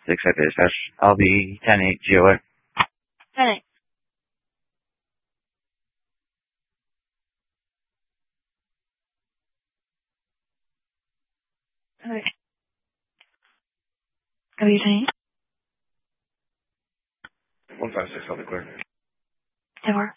6 I'll be 10-8 GOA. 10-8. Okay. Are you 10-8? 156, I'll be clear. 4.